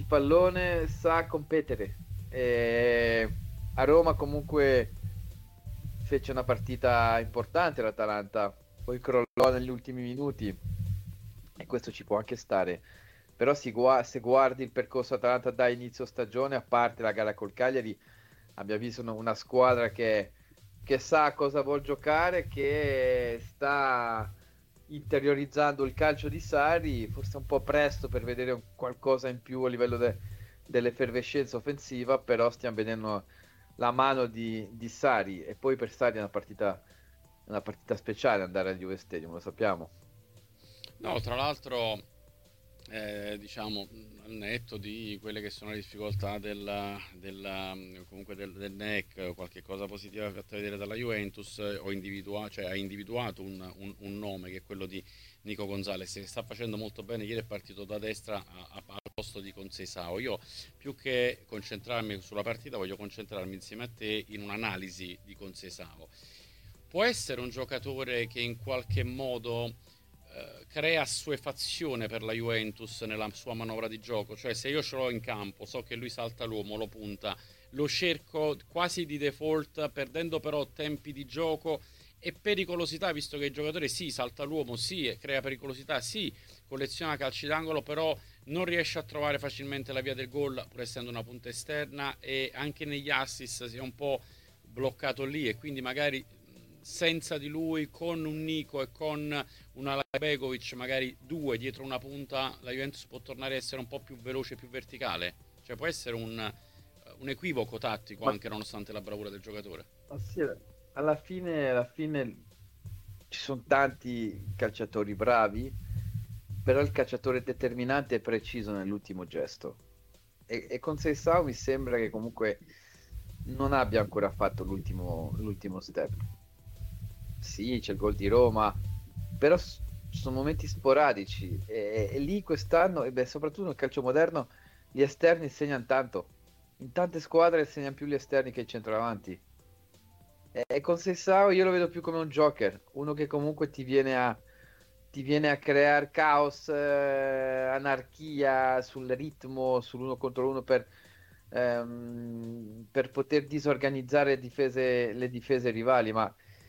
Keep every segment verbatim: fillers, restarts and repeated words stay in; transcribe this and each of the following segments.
il pallone, sa competere. E a Roma comunque fece una partita importante l'Atalanta, poi crollò negli ultimi minuti e questo ci può anche stare. Però si gua- se guardi il percorso Atalanta da inizio stagione, a parte la gara col Cagliari, abbiamo visto una, una squadra che, che sa cosa vuol giocare, che sta interiorizzando il calcio di Sarri, forse un po' presto per vedere un- qualcosa in più a livello de- dell'effervescenza offensiva, però stiamo vedendo la mano di, di Sarri e poi per Sarri è una partita, una partita speciale andare al Juve Stadium, lo sappiamo. No, tra l'altro, eh, diciamo, al netto di quelle che sono le difficoltà della, della, comunque del, del N E C, qualche cosa positiva fatta vedere dalla Juventus, eh, ho individua- cioè, ha individuato un, un- un nome che è quello di Nico Gonzalez, che sta facendo molto bene. Ieri è partito da destra a- a- al posto di Conceição. Io, più che concentrarmi sulla partita, voglio concentrarmi insieme a te in un'analisi di Conceição. Può essere un giocatore che in qualche modo eh, crea assuefazione per la Juventus nella sua manovra di gioco, cioè se io ce l'ho in campo, so che lui salta l'uomo, lo punta, lo cerco quasi di default, perdendo però tempi di gioco e pericolosità, visto che il giocatore sì, salta l'uomo, sì, crea pericolosità, sì, colleziona calci d'angolo, però non riesce a trovare facilmente la via del gol, pur essendo una punta esterna, e anche negli assist si è un po' bloccato lì, e quindi magari senza di lui, con un Nico e con una Begovic, magari due dietro una punta, la Juventus può tornare a essere un po' più veloce, più verticale. Cioè può essere un, un equivoco tattico Ma anche nonostante la bravura del giocatore. ma sì, alla fine, alla fine ci sono tanti calciatori bravi, però il calciatore determinante è preciso nell'ultimo gesto. E, e con Seisao mi sembra che comunque non abbia ancora fatto l'ultimo l'ultimo step. Sì, c'è il gol di Roma, però s- sono momenti sporadici e, e lì quest'anno, e beh, soprattutto nel calcio moderno, gli esterni segnano tanto. In tante squadre segnano più gli esterni che i centravanti. E, e con Sessao io lo vedo più come un joker, uno che comunque ti viene a, ti viene a creare caos, eh, anarchia sul ritmo, sull'uno contro uno per, ehm, per poter disorganizzare le difese, le difese rivali, ma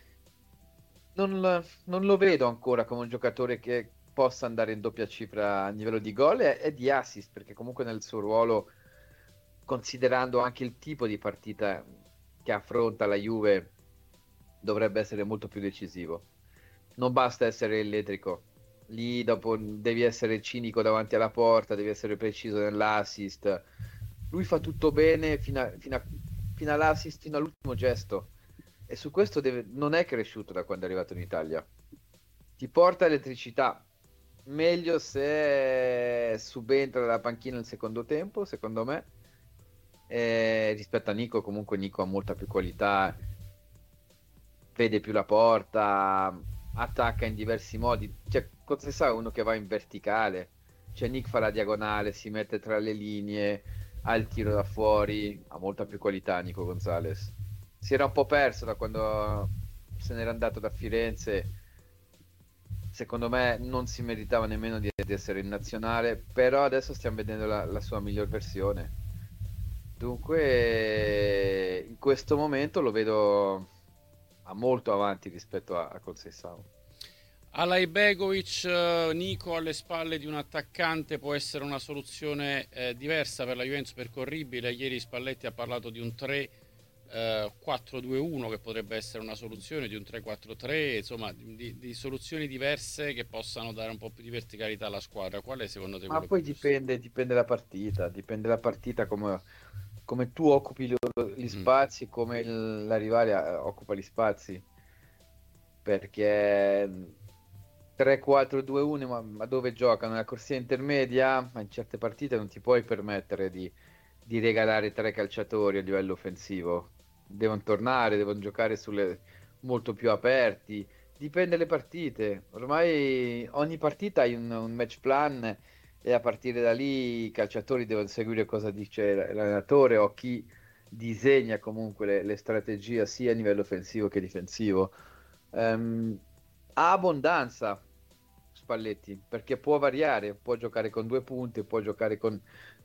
non, lo non lo vedo ancora come un giocatore che possa andare in doppia cifra a livello di gol e, e di assist, perché comunque nel suo ruolo, considerando anche il tipo di partita che affronta la Juve, dovrebbe essere molto più decisivo. Non basta essere elettrico. Lì dopo devi essere cinico davanti alla porta, devi essere preciso nell'assist. Lui fa tutto bene fino a- fino a- fino all'assist, fino all'ultimo gesto. E su questo deve- non è cresciuto da quando è arrivato in Italia. Ti porta elettricità. Meglio se subentra dalla panchina nel secondo tempo, secondo me. Eh, rispetto a Nico, comunque Nico ha molta più qualità, vede più la porta, attacca in diversi modi. Cioè, cosa sa uno che va in verticale? Cioè, Nick fa la diagonale, si mette tra le linee, ha il tiro da fuori, ha molta più qualità Nico Gonzalez. Si era un po' perso da quando se n'era andato da Firenze. Secondo me non si meritava nemmeno di, di essere in nazionale, però adesso stiamo vedendo la, la sua miglior versione. Dunque, in questo momento lo vedo a molto avanti rispetto a, a Colsessao. Alai Begovic, eh, Nico alle spalle di un attaccante può essere una soluzione eh, diversa per la Juventus, percorribile. Ieri Spalletti ha parlato di un tre quattro due uno che potrebbe essere una soluzione, di un tre quattro tre, insomma di, di soluzioni diverse che possano dare un po' più di verticalità alla squadra. Qual è secondo te Ma quello più poi giusto? dipende, dipende da partita, dipende da partita come, come tu occupi lo- gli Mm. spazi, come il- la rivale eh, occupa gli spazi. Perché tre quattro due uno, ma, ma dove giocano? Nella corsia intermedia? Ma in certe partite non ti puoi permettere di, di regalare tre calciatori a livello offensivo. Devono tornare, devono giocare sulle molto più aperti. Dipende dalle partite. Ormai ogni partita hai un, un match plan e a partire da lì i calciatori devono seguire cosa dice l'allenatore o chi disegna comunque le, le strategie sia a livello offensivo che difensivo. Ehm, ha abbondanza Spalletti perché può variare, può giocare con due punte, può giocare con